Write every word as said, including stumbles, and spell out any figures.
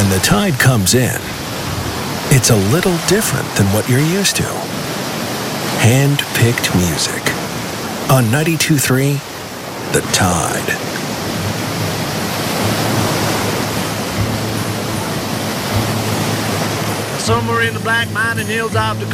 When the tide comes in, it's a little different than what you're used to. Hand-picked music. On ninety-two point three, The Tide. Somewhere in the Black Mountain hills of Dakota,